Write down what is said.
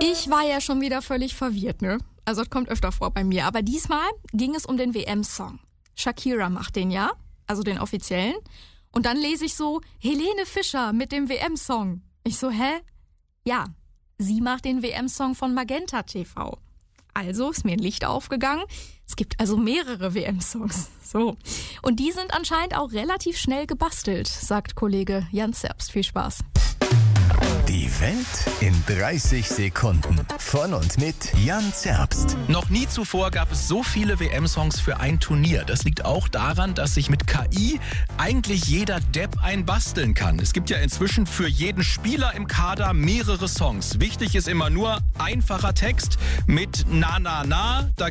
Ich war ja schon wieder völlig verwirrt, ne? Also das kommt öfter vor bei mir. Aber diesmal ging es um den WM-Song. Shakira macht den ja, also den offiziellen. Und dann lese ich so, Helene Fischer mit dem WM-Song. Ich so, hä? Ja, sie macht den WM-Song von Magenta TV. Also ist mir ein Licht aufgegangen. Es gibt also mehrere WM-Songs. So. Und die sind anscheinend auch relativ schnell gebastelt, sagt Kollege Jan Zerbst. Viel Spaß. Die Welt in 30 Sekunden. Von und mit Jan Zerbst. Noch nie zuvor gab es so viele WM-Songs für ein Turnier. Das liegt auch daran, dass sich mit KI eigentlich jeder Depp einbasteln kann. Es gibt ja inzwischen für jeden Spieler im Kader mehrere Songs. Wichtig ist immer nur einfacher Text mit Na Na Na. Da